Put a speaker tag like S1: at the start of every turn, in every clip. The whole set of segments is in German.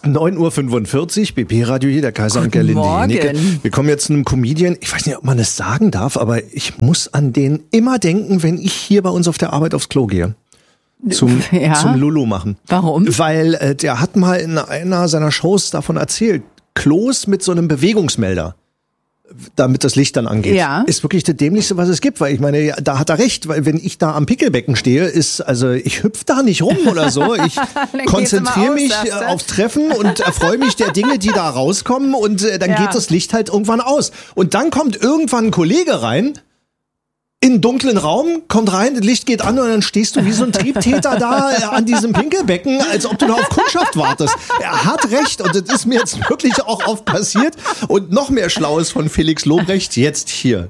S1: ist 9.45 Uhr, BP-Radio hier, der Kaiser und Gerlinde Jenecke. Wir kommen jetzt zu einem Comedian, ich weiß nicht, ob man das sagen darf, aber ich muss an den immer denken, wenn ich hier bei uns auf der Arbeit aufs Klo gehe. Zum Lulu machen.
S2: Warum?
S1: Weil der hat mal in einer seiner Shows davon erzählt, Klos mit so einem Bewegungsmelder, damit das Licht dann angeht. Ja. Ist wirklich das Dämlichste, was es gibt, weil ich meine, da hat er recht, weil wenn ich da am Pickelbecken stehe, ich hüpf da nicht rum oder so. Ich konzentriere mich aufs Treffen und erfreue mich der Dinge, die da rauskommen und dann geht das Licht halt irgendwann aus. Und dann kommt irgendwann ein Kollege rein, in einen dunklen Raum, kommt rein, das Licht geht an und dann stehst du wie so ein Triebtäter da an diesem Pinkelbecken, als ob du da auf Kundschaft wartest. Er hat recht und das ist mir jetzt wirklich auch oft passiert. Und noch mehr Schlaues von Felix Lobrecht jetzt hier.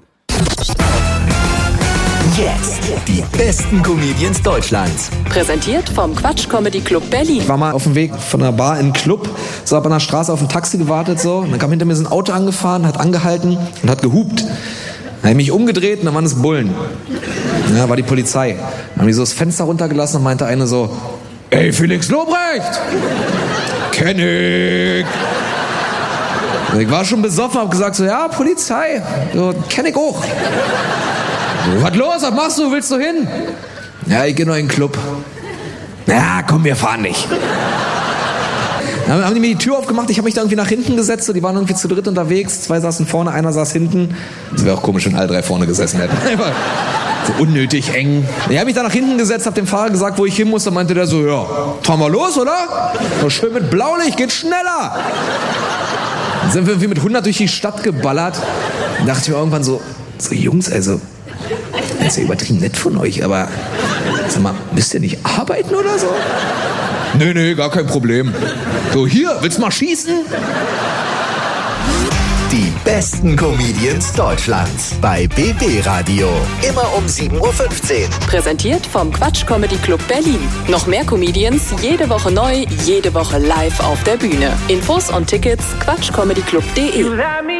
S3: Jetzt die besten Comedians Deutschlands.
S4: Präsentiert vom Quatsch Comedy Club Berlin.
S5: Ich war mal auf dem Weg von der Bar in den Club, so hab an der Straße auf ein Taxi gewartet so. Und dann kam hinter mir so ein Auto angefahren, hat angehalten und hat gehupt. Dann habe ich mich umgedreht und dann waren es Bullen. Ja, war die Polizei. Dann haben die so das Fenster runtergelassen und meinte eine so, ey, Felix Lobrecht! Kenn ich! Und ich war schon besoffen, hab gesagt so, ja, Polizei, so, kenn ich auch. So, was los, was machst du, willst du hin? Ja, ich geh nur in den Club. Ja, komm, wir fahren nicht. Dann haben die mir die Tür aufgemacht, ich habe mich da irgendwie nach hinten gesetzt, so, die waren irgendwie zu dritt unterwegs, 2 saßen vorne, einer saß hinten. Das wäre auch komisch, wenn alle 3 vorne gesessen hätten. So unnötig eng. Ich habe mich da nach hinten gesetzt, habe dem Fahrer gesagt, wo ich hin muss, dann meinte der so, ja, fahren wir los, oder? So schön mit Blaulicht, geht schneller. Dann sind wir irgendwie mit 100 durch die Stadt geballert. Dann dachte ich mir irgendwann so Jungs, also, das ist ja übertrieben nett von euch, aber sag mal, müsst ihr nicht arbeiten oder so? Nee, gar kein Problem. So, hier, willst du mal schießen?
S3: Die besten Comedians Deutschlands bei BP Radio. Immer um 7.15 Uhr.
S4: Präsentiert vom Quatsch Comedy Club Berlin. Noch mehr Comedians, jede Woche neu, jede Woche live auf der Bühne. Infos und Tickets quatschcomedyclub.de.